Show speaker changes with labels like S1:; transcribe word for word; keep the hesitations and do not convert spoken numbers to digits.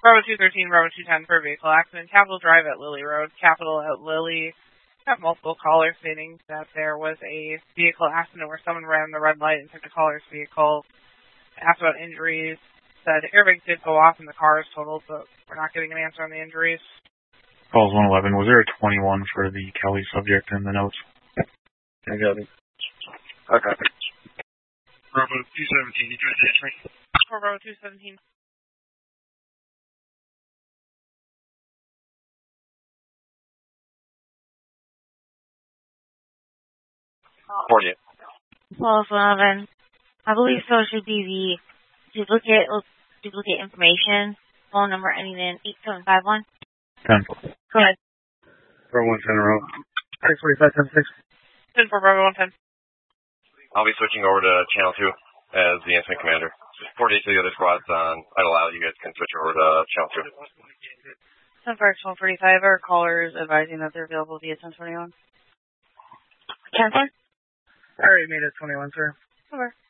S1: Bravo two thirteen, Bravo two ten for a vehicle accident. Capitol Drive at Lily Road. Capitol at Lily. Got multiple callers stating that there was a vehicle accident where someone ran the red light and took the caller's vehicle. Asked about injuries. Said airbags did go off and the car is totaled, but we're not getting an answer on the injuries.
S2: Calls one eleven. Was there a twenty-one for the Kelly subject in the notes?
S3: I got it.
S4: Okay.
S5: Bravo two seventeen, you trying to answer me?
S1: For Bravo two seventeen.
S4: forty-eight.
S6: Calls eleven. I believe so should be the duplicate duplicate information. Phone number ending in eight seven five one.
S2: ten.
S6: Go ahead.
S3: Bravo one ten row. six forty-five, ten six.
S1: ten for Bravo one ten.
S4: I'll be switching over to channel two as the incident commander. forty-eight to the other squads on Idle Isle. You guys can switch over to channel two.
S7: ten for X one forty-five, our callers advising that they're available via ten twenty-one.
S6: ten four?
S3: I already made it twenty-one, sir.
S7: Over.